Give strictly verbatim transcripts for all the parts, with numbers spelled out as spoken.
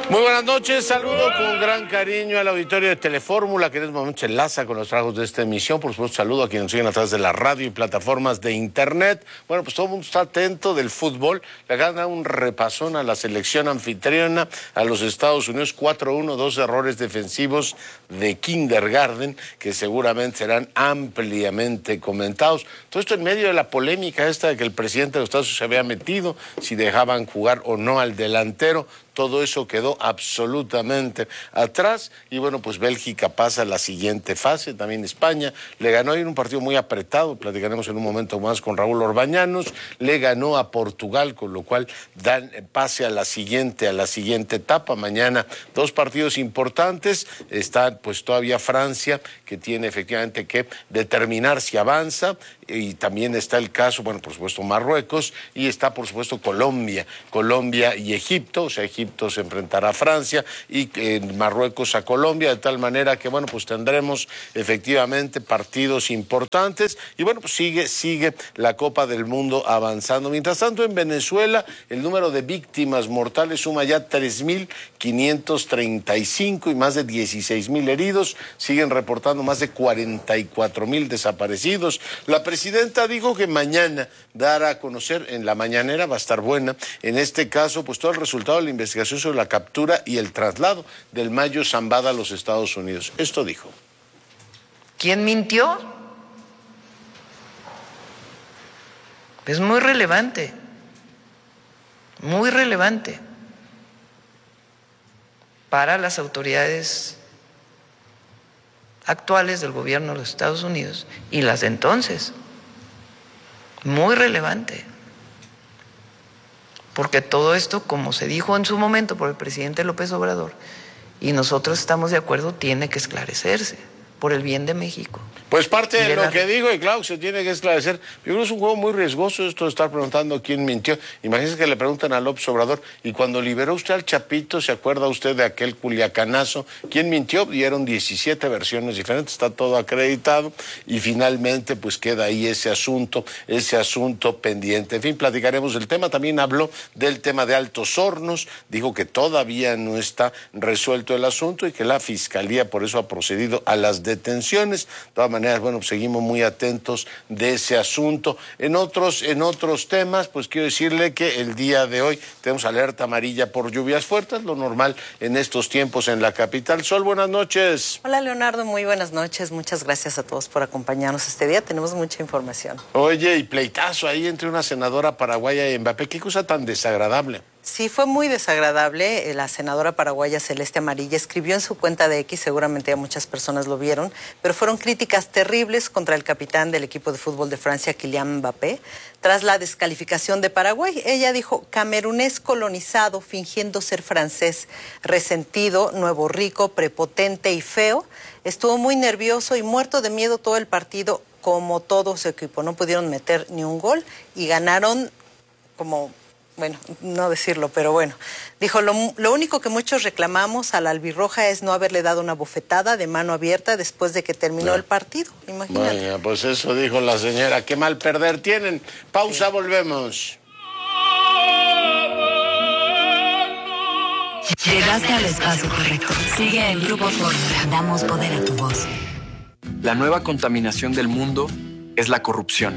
Muy buenas noches, saludo con gran cariño al auditorio de Telefórmula, que en este momento se enlaza con los trabajos de esta emisión. Por supuesto, saludo a quienes nos siguen a través de la radio y plataformas de internet. Bueno, pues todo el mundo está atento del fútbol. Le gana un repasón a la selección anfitriona, a los Estados Unidos, cuatro uno, dos errores defensivos de kindergarten, que seguramente serán ampliamente comentados. Todo esto en medio de la polémica esta de que el presidente de los Estados Unidos se había metido, si dejaban jugar o no al delantero. Todo eso quedó absolutamente atrás y bueno, pues Bélgica pasa a la siguiente fase, también España le ganó en un partido muy apretado, platicaremos en un momento más con Raúl Orbañanos, le ganó a Portugal, con lo cual dan pase a la siguiente, a la siguiente etapa. Mañana dos partidos importantes, está pues todavía Francia, que tiene efectivamente que determinar si avanza, y también está el caso, bueno, por supuesto Marruecos, y está por supuesto Colombia, Colombia y Egipto, o sea, Egipto se enfrentará a Francia y eh, Marruecos a Colombia, de tal manera que, bueno, pues tendremos efectivamente partidos importantes y, bueno, pues sigue, sigue la Copa del Mundo avanzando. Mientras tanto, en Venezuela, el número de víctimas mortales suma ya tres mil quinientos treinta y cinco y más de dieciséis mil heridos, siguen reportando más de cuarenta y cuatro mil desaparecidos. La presidenta dijo que mañana dará a conocer, en la mañanera va a estar buena, en este caso, pues todo el resultado de la investigación sobre la captura y el traslado del Mayo Zambada a los Estados Unidos. Esto dijo. ¿Quién mintió? Es muy relevante, muy relevante para las autoridades actuales del gobierno de los Estados Unidos y las de entonces. Muy relevante. Porque todo esto, como se dijo en su momento por el presidente López Obrador, y nosotros estamos de acuerdo, tiene que esclarecerse por el bien de México. Pues parte de, de lo la... que digo, y claro, se tiene que esclarecer. Yo creo que es un juego muy riesgoso esto de estar preguntando quién mintió. Imagínense que le preguntan a López Obrador, y cuando liberó usted al Chapito, ¿se acuerda usted de aquel culiacanazo? ¿Quién mintió? Dieron diecisiete versiones diferentes, está todo acreditado, y finalmente pues queda ahí ese asunto, ese asunto pendiente. En fin, platicaremos del tema. También habló del tema de Altos Hornos, dijo que todavía no está resuelto el asunto y que la Fiscalía por eso ha procedido a las detenciones. De todas maneras, bueno, pues seguimos muy atentos de ese asunto. En otros, en otros temas, pues quiero decirle que el día de hoy tenemos alerta amarilla por lluvias fuertes, lo normal en estos tiempos en la capital. Sol, buenas noches. Hola, Leonardo, muy buenas noches. Muchas gracias a todos por acompañarnos este día. Tenemos mucha información. Oye, y pleitazo ahí entre una senadora paraguaya y Mbappé. Qué cosa tan desagradable. Sí, fue muy desagradable. La senadora paraguaya Celeste Amarilla escribió en su cuenta de X, seguramente ya muchas personas lo vieron, pero fueron críticas terribles contra el capitán del equipo de fútbol de Francia, Kylian Mbappé, tras la descalificación de Paraguay. Ella dijo: camerunés colonizado, fingiendo ser francés, resentido, nuevo rico, prepotente y feo. Estuvo muy nervioso y muerto de miedo todo el partido, como todo su equipo. No pudieron meter ni un gol y ganaron como... Bueno, no decirlo, pero bueno. Dijo, lo, lo único que muchos reclamamos a la albirroja es no haberle dado una bofetada de mano abierta después de que terminó no. el partido. Imagínate. Vaya, pues eso dijo la señora. Qué mal perder tienen. Pausa, sí. Volvemos. Llegaste al espacio correcto. Sigue en Grupo Fórmula. Damos poder a tu voz. La nueva contaminación del mundo es la corrupción.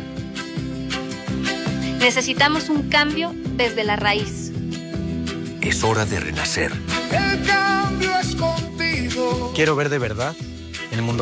Necesitamos un cambio desde la raíz. Es hora de renacer. El cambio es contigo. Quiero ver de verdad el mundo